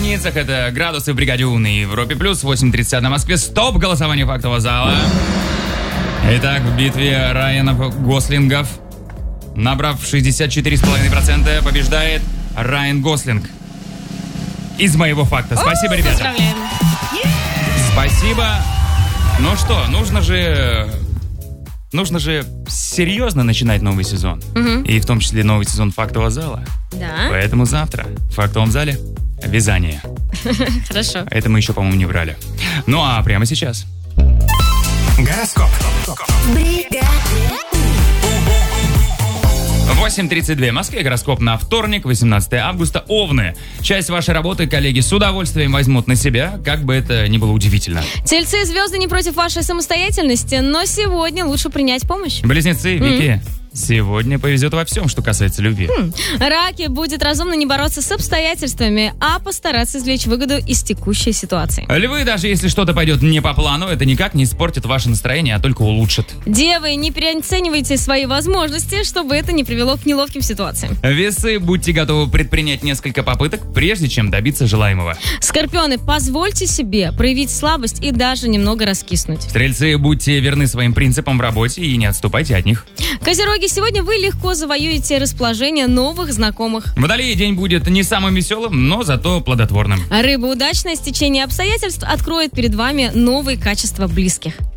единицах это градусы в бригаде У на Европе+, 8.31 на Москве. Стоп! Голосование фактового зала. Итак, в битве Райанов Гослингов, набрав 64,5%, побеждает Райан Гослинг. Из моего факта. Спасибо, ребята. Поздравляем. Спасибо. Ну что, нужно же серьезно начинать новый сезон. И в том числе новый сезон фактового зала. Да. Поэтому завтра в фактовом зале вязание. Хорошо. Это мы еще, по-моему, не брали. Ну а прямо сейчас. Гороскоп. 8.32 в Москве. Гороскоп на вторник, 18 августа. Овны. Часть вашей работы коллеги с удовольствием возьмут на себя, как бы это ни было удивительно. Тельцы и звезды не против вашей самостоятельности, но сегодня лучше принять помощь. Близнецы, Вики. Сегодня повезет во всем, что касается любви. Раки, будет разумно не бороться с обстоятельствами, а постараться извлечь выгоду из текущей ситуации. Львы, даже если что-то пойдет не по плану, это никак не испортит ваше настроение, а только улучшит. Девы, не переоценивайте свои возможности, чтобы это не привело к неловким ситуациям. Весы, будьте готовы предпринять несколько попыток, прежде чем добиться желаемого. Скорпионы, позвольте себе проявить слабость и даже немного раскиснуть. Стрельцы, будьте верны своим принципам в работе и не отступайте от них. Козероги, сегодня вы легко завоюете расположение новых знакомых. Водолеи, день будет не самым веселым, но зато плодотворным. Рыбы, удачное стечение обстоятельств откроет перед вами новые качества близких.